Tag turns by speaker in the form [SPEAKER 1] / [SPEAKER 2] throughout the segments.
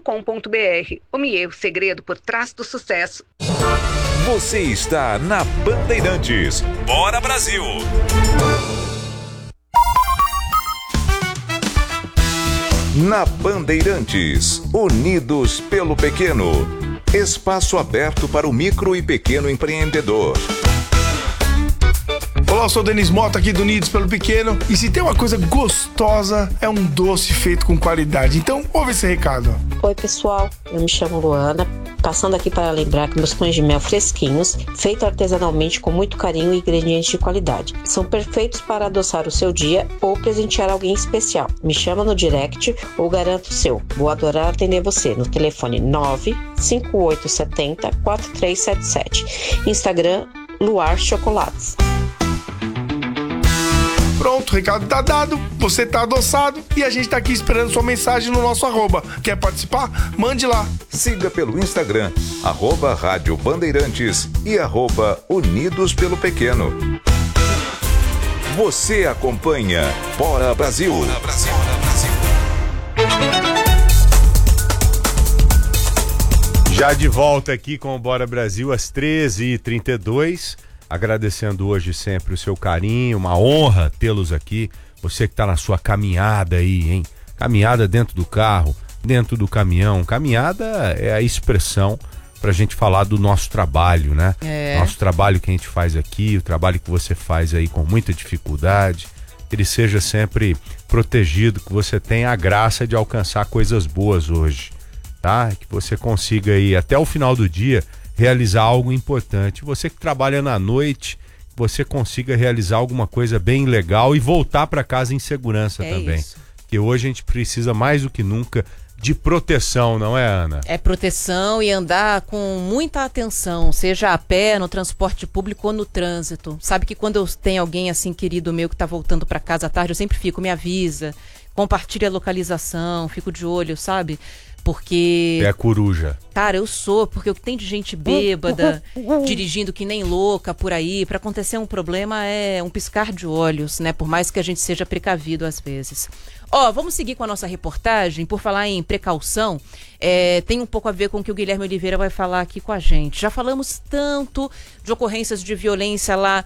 [SPEAKER 1] O Mier, o segredo por trás do sucesso.
[SPEAKER 2] Você está na Bandeirantes. Bora, Brasil! Na Bandeirantes, unidos pelo pequeno. Espaço aberto para o micro e pequeno empreendedor.
[SPEAKER 3] Olá, eu sou o Denis Mota aqui do Unidos pelo Pequeno. E se tem uma coisa gostosa, é um doce feito com qualidade. Então, ouve esse recado.
[SPEAKER 4] Oi, pessoal. Eu me chamo Luana. Passando aqui para lembrar que meus pães de mel fresquinhos, feitos artesanalmente com muito carinho e ingredientes de qualidade, são perfeitos para adoçar o seu dia ou presentear alguém especial. Me chama no direct ou garanto o seu. Vou adorar atender você no telefone 95870-4377. Instagram Luar Chocolates.
[SPEAKER 3] Pronto, o recado tá dado, você tá adoçado e a gente tá aqui esperando sua mensagem no nosso @. Quer participar? Mande lá.
[SPEAKER 2] Siga pelo Instagram, @Rádio Bandeirantes e @Unidos pelo Pequeno. Você acompanha Bora Brasil. Bora Brasil, Bora Brasil.
[SPEAKER 5] Já de volta aqui com o Bora Brasil às 13h32. Agradecendo hoje sempre o seu carinho, uma honra tê-los aqui. Você que está na sua caminhada aí, hein? Caminhada dentro do carro, dentro do caminhão. Caminhada é a expressão para a gente falar do nosso trabalho, né? Nosso trabalho que a gente faz aqui, o trabalho que você faz aí com muita dificuldade. Ele seja sempre protegido, que você tenha a graça de alcançar coisas boas hoje, tá? Que você consiga aí até o final do dia realizar algo importante. Você que trabalha na noite, você consiga realizar alguma coisa bem legal e voltar para casa em segurança também.
[SPEAKER 6] Isso.
[SPEAKER 5] Porque hoje a gente precisa mais do que nunca de proteção, não é, Ana?
[SPEAKER 6] É proteção e andar com muita atenção, seja a pé, no transporte público ou no trânsito. Sabe que quando eu tenho alguém assim querido meu que tá voltando para casa à tarde, eu sempre fico, me avisa, compartilha a localização, fico de olho, sabe? Porque...
[SPEAKER 5] É coruja.
[SPEAKER 6] Cara, eu sou, porque o que tem de gente bêbada, dirigindo que nem louca por aí, para acontecer um problema é um piscar de olhos, né? Por mais que a gente seja precavido às vezes. Vamos seguir com a nossa reportagem. Por falar em precaução, tem um pouco a ver com o que o Guilherme Oliveira vai falar aqui com a gente. Já falamos tanto de ocorrências de violência lá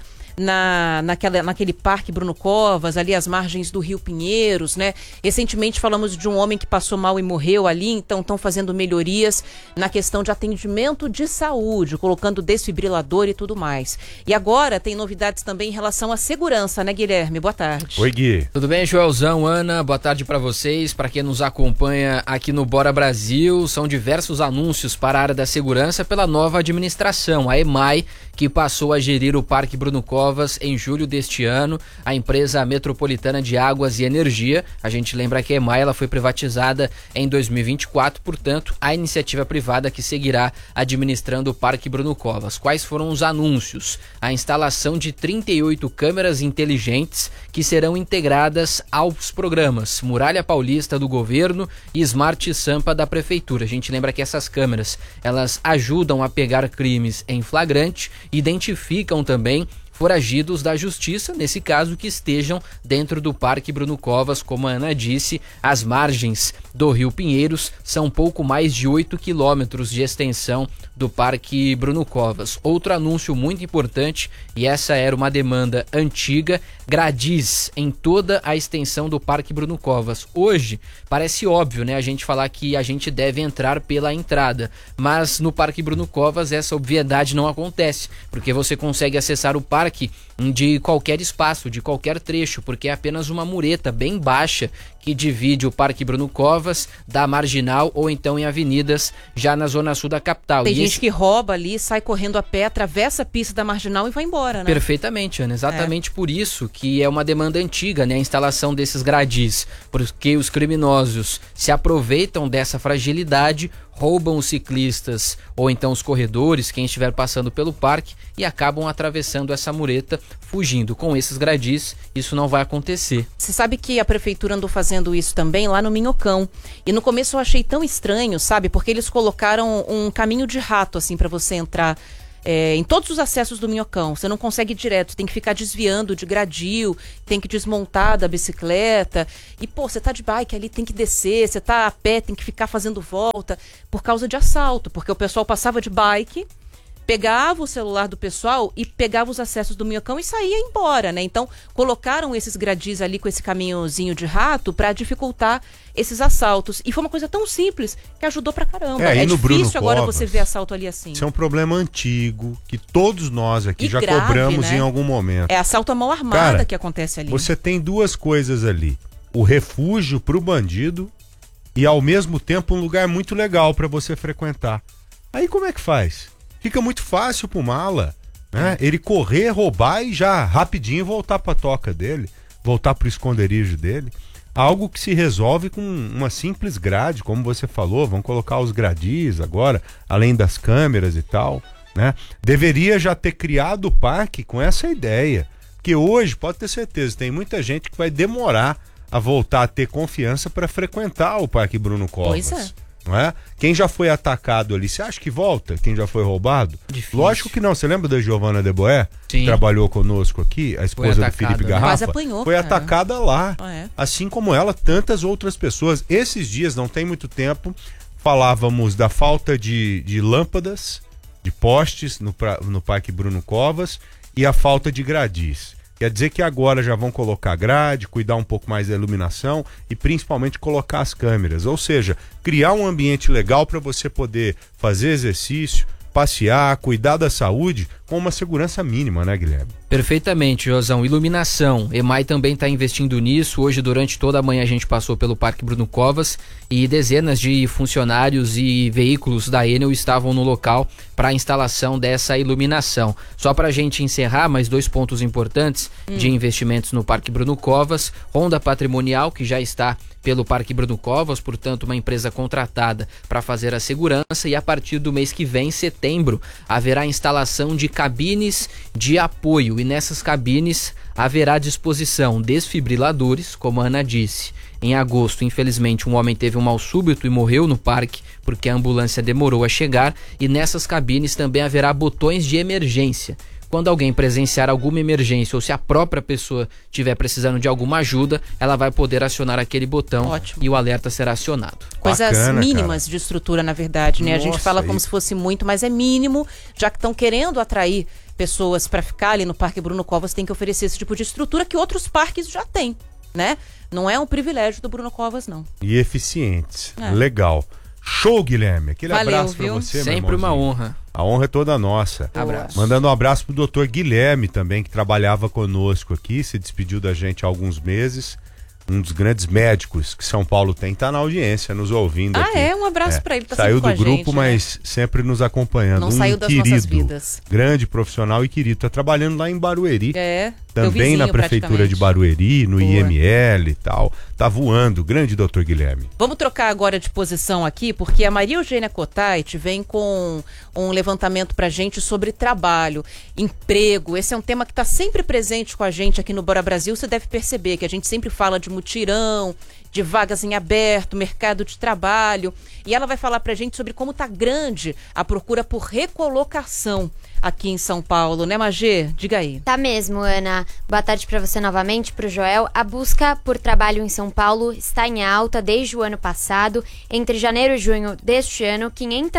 [SPEAKER 6] naquele parque Bruno Covas, ali às margens do Rio Pinheiros, né? Recentemente falamos de um homem que passou mal e morreu ali, então estão fazendo melhorias na questão de atendimento de saúde, colocando desfibrilador e tudo mais. E agora tem novidades também em relação à segurança, né, Guilherme? Boa tarde.
[SPEAKER 5] Oi, Gui.
[SPEAKER 7] Tudo bem, Joelzão, Ana? Boa tarde para vocês, para quem nos acompanha aqui no Bora Brasil. São diversos anúncios para a área da segurança pela nova administração, a EMAI, que passou a gerir o Parque Bruno Covas em julho deste ano. A empresa metropolitana de águas e energia, a gente lembra que a EMAI ela foi privatizada em 2024, portanto, a iniciativa privada que seguirá administrando o Parque Bruno Covas. Quais foram os anúncios? A instalação de 38 câmeras inteligentes que serão integradas aos programas Muralha Paulista do governo e Smart Sampa da prefeitura. A gente lembra que essas câmeras, elas ajudam a pegar crimes em flagrante, identificam também foragidos da justiça, nesse caso que estejam dentro do Parque Bruno Covas, como a Ana disse, as margens do Rio Pinheiros são pouco mais de 8 quilômetros de extensão do Parque Bruno Covas. Outro anúncio muito importante, e essa era uma demanda antiga, gradis em toda a extensão do Parque Bruno Covas. Hoje, parece óbvio, né, a gente falar que a gente deve entrar pela entrada, mas no Parque Bruno Covas essa obviedade não acontece, porque você consegue acessar o parque de qualquer espaço, de qualquer trecho, porque é apenas uma mureta bem baixa que divide o Parque Bruno Covas da Marginal ou então em avenidas já na zona sul da capital.
[SPEAKER 6] Tem gente que rouba ali, sai correndo a pé, atravessa a pista da Marginal e vai embora, né?
[SPEAKER 7] Perfeitamente, Ana. Exatamente por isso que é uma demanda antiga, né? A instalação desses gradis, porque os criminosos se aproveitam dessa fragilidade, roubam os ciclistas ou então os corredores, quem estiver passando pelo parque, e acabam atravessando essa mureta, fugindo. Com esses gradis, isso não vai acontecer.
[SPEAKER 6] Você sabe que a prefeitura andou fazendo isso também lá no Minhocão. E no começo eu achei tão estranho, sabe? Porque eles colocaram um caminho de rato, assim, para você entrar em todos os acessos do Minhocão. Você não consegue ir direto, tem que ficar desviando de gradil, tem que desmontar da bicicleta. E, você tá de bike ali, tem que descer, você tá a pé, tem que ficar fazendo volta por causa de assalto, porque o pessoal passava de bike, pegava o celular do pessoal e pegava os acessos do Minhocão e saía embora, né? Então, colocaram esses gradis ali com esse caminhozinho de rato para dificultar esses assaltos. E foi uma coisa tão simples que ajudou pra caramba. É difícil agora você ver assalto ali assim.
[SPEAKER 5] Isso é um problema antigo que todos nós aqui já
[SPEAKER 6] grave,
[SPEAKER 5] cobramos,
[SPEAKER 6] né?
[SPEAKER 5] Em algum momento.
[SPEAKER 6] É assalto à mão armada que acontece ali.
[SPEAKER 5] Você tem duas coisas ali: o refúgio pro bandido e, ao mesmo tempo, um lugar muito legal para você frequentar. Aí como é que faz? Fica muito fácil pro mala, né? Ele correr, roubar e já rapidinho voltar pra toca dele, voltar pro esconderijo dele. Algo que se resolve com uma simples grade, como você falou, vão colocar os gradis agora, além das câmeras e tal, né? Deveria já ter criado o parque com essa ideia, que hoje, pode ter certeza, tem muita gente que vai demorar a voltar a ter confiança para frequentar o Parque Bruno Covas.
[SPEAKER 6] Pois é.
[SPEAKER 5] Não é? Quem já foi atacado ali, você acha que volta? Quem já foi roubado?
[SPEAKER 7] Difícil.
[SPEAKER 5] Lógico que não. Você lembra da Giovana de Boé?
[SPEAKER 7] Sim.
[SPEAKER 5] Que trabalhou conosco aqui, a esposa do Felipe Garrafa?
[SPEAKER 6] Quase apanhou,
[SPEAKER 5] foi atacada lá.
[SPEAKER 6] É.
[SPEAKER 5] Assim como ela, tantas outras pessoas. Esses dias, não tem muito tempo, falávamos da falta de lâmpadas, de postes no Parque Bruno Covas e a falta de gradis. Quer dizer que agora já vão colocar grade, cuidar um pouco mais da iluminação e principalmente colocar as câmeras. Ou seja, criar um ambiente legal para você poder fazer exercício, passear, cuidar da saúde com uma segurança mínima, né, Guilherme?
[SPEAKER 7] Perfeitamente, Josão. Iluminação. EMAI também está investindo nisso. Hoje, durante toda a manhã, a gente passou pelo Parque Bruno Covas e dezenas de funcionários e veículos da Enel estavam no local para a instalação dessa iluminação. Só para a gente encerrar, mais 2 pontos importantes de investimentos no Parque Bruno Covas. Ronda Patrimonial, que já está pelo Parque Bruno Covas, portanto uma empresa contratada para fazer a segurança, e a partir do mês que vem, em setembro, haverá instalação de cabines de apoio, e nessas cabines haverá à disposição desfibriladores, como a Ana disse. Em agosto, infelizmente, um homem teve um mal súbito e morreu no parque porque a ambulância demorou a chegar, e nessas cabines também haverá botões de emergência. Quando alguém presenciar alguma emergência ou se a própria pessoa estiver precisando de alguma ajuda, ela vai poder acionar aquele botão.
[SPEAKER 6] Ótimo.
[SPEAKER 7] E o alerta será acionado.
[SPEAKER 6] Coisas
[SPEAKER 5] Bacana,
[SPEAKER 6] mínimas
[SPEAKER 5] cara.
[SPEAKER 6] de estrutura, na verdade, né? A gente
[SPEAKER 5] Nossa,
[SPEAKER 6] fala como se fosse muito, mas é mínimo, já que estão querendo atrair pessoas para ficar ali no Parque Bruno Covas, tem que oferecer esse tipo de estrutura que outros parques já têm, né? Não é um privilégio do Bruno Covas, não.
[SPEAKER 5] E eficientes. Legal. Show, Guilherme. Aquele
[SPEAKER 6] Valeu,
[SPEAKER 5] abraço pra
[SPEAKER 6] viu?
[SPEAKER 5] você, meu
[SPEAKER 7] Sempre uma
[SPEAKER 5] irmãozinho.
[SPEAKER 7] honra.
[SPEAKER 5] A honra é toda nossa.
[SPEAKER 7] Abraço.
[SPEAKER 5] Mandando um abraço pro doutor Guilherme também, que trabalhava conosco aqui, se despediu da gente há alguns meses. Um dos grandes médicos que São Paulo tem, tá na audiência, nos ouvindo aqui.
[SPEAKER 6] Um abraço pra ele, tá
[SPEAKER 5] Saiu
[SPEAKER 6] sempre com
[SPEAKER 5] do
[SPEAKER 6] a
[SPEAKER 5] grupo,
[SPEAKER 6] gente, né?
[SPEAKER 5] mas sempre nos acompanhando.
[SPEAKER 6] Não saiu das nossas vidas.
[SPEAKER 5] Grande profissional e querido. Tá trabalhando lá em Barueri.
[SPEAKER 6] Teu
[SPEAKER 5] Também
[SPEAKER 6] vizinho,
[SPEAKER 5] na prefeitura de
[SPEAKER 6] praticamente.
[SPEAKER 5] Barueri, no
[SPEAKER 6] Boa.
[SPEAKER 5] IML e tal. Tá voando. Grande doutor Guilherme.
[SPEAKER 6] Vamos trocar agora de posição aqui, porque a Maria Eugênia Cotait vem com um levantamento pra gente sobre trabalho, emprego. Esse é um tema que está sempre presente com a gente aqui no Bora Brasil. Você deve perceber que a gente sempre fala de mutirão, de vagas em aberto, mercado de trabalho. E ela vai falar pra gente sobre como tá grande a procura por recolocação aqui em São Paulo, né, Magê? Diga aí.
[SPEAKER 8] Tá mesmo, Ana. Boa tarde para você novamente, pro Joel. A busca por trabalho em São Paulo está em alta desde o ano passado. Entre janeiro e junho deste ano,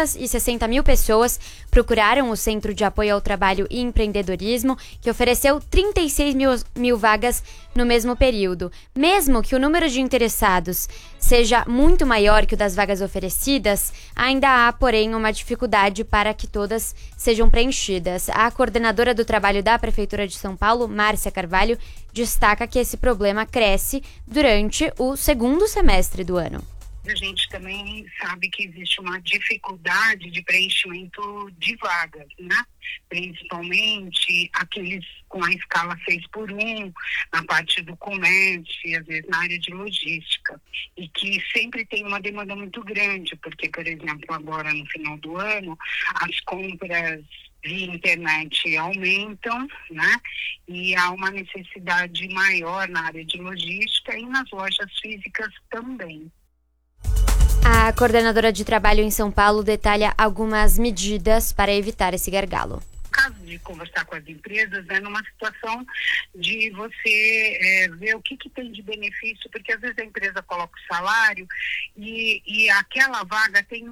[SPEAKER 8] 560 mil pessoas procuraram o Centro de Apoio ao Trabalho e Empreendedorismo, que ofereceu 36 mil vagas no mesmo período. Mesmo que o número de interessados seja muito maior que o das vagas oferecidas, ainda há, porém, uma dificuldade para que todas sejam preenchidas. A coordenadora do trabalho da Prefeitura de São Paulo, Márcia Carvalho, destaca que esse problema cresce durante o segundo semestre do ano.
[SPEAKER 9] A gente também sabe que existe uma dificuldade de preenchimento de vagas, né? Principalmente aqueles com a escala 6x1, na parte do comércio e às vezes na área de logística. E que sempre tem uma demanda muito grande, porque, por exemplo, agora no final do ano, as compras via internet aumentam, né? E há uma necessidade maior na área de logística e nas lojas físicas também.
[SPEAKER 8] A coordenadora de trabalho em São Paulo detalha algumas medidas para evitar esse gargalo.
[SPEAKER 9] caso de conversar com as empresas, é numa situação de você ver o que tem de benefício, porque às vezes a empresa coloca o salário e aquela vaga tem